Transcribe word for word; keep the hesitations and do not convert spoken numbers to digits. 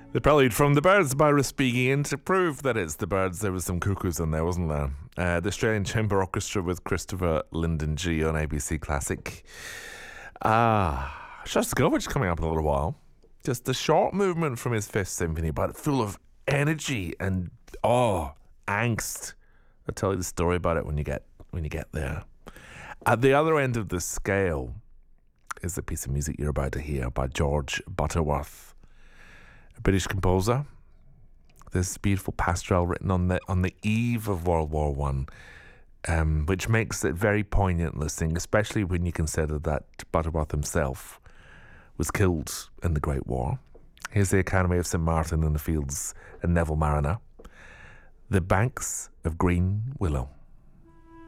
The prelude from The Birds by Respighi, to prove that it's The Birds, there was some cuckoos in there, wasn't there? Uh, the Australian Chamber Orchestra with Christopher Lyndon G on A B C Classic. Ah, Shostakovich coming up in a little while. Just a short movement from his Fifth Symphony, but full of energy and oh, angst. I'll tell you the story about it when you get when you get there. At the other end of the scale is the piece of music you're about to hear by George Butterworth, a British composer. This beautiful pastoral written on the on the eve of World War One, um, which makes it very poignant listening, especially when you consider that Butterworth himself was killed in the Great War. Here's the Academy of Saint Martin in the Fields and Neville Mariner. The Banks of Green Willow.